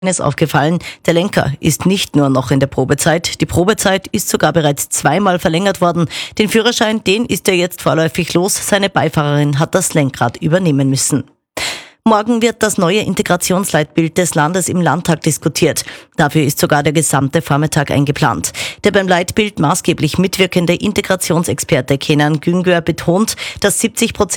Ist aufgefallen, der Lenker ist nicht nur noch in der Probezeit. Die Probezeit ist sogar bereits zweimal verlängert worden. Den Führerschein, den ist er jetzt vorläufig los. Seine Beifahrerin hat das Lenkrad übernehmen müssen. Morgen wird das neue Integrationsleitbild des Landes im Landtag diskutiert. Dafür ist sogar der gesamte Vormittag eingeplant. Der beim Leitbild maßgeblich mitwirkende Integrationsexperte Kenan Güngör betont, dass 70%